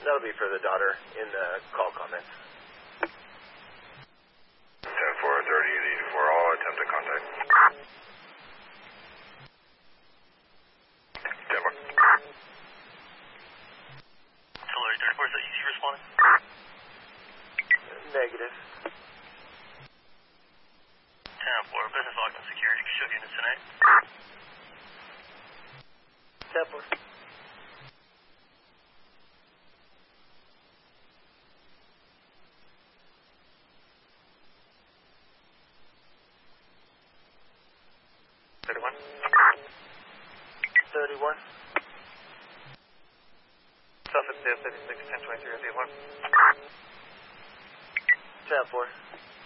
That'll be for the daughter in the call comments. 10-4, 30, 84, all attempted contact. 10-4. Artillery 34, is that EC responding? Negative. 10-4, business lockdown security, show units tonight. 10-4. Suffolk 56, 1023, 10-4.